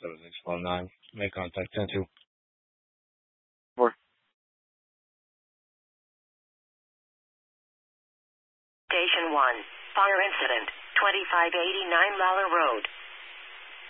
7619. Make contact 10-2. Four. Station 1. Fire incident. 2589 Lawler Road.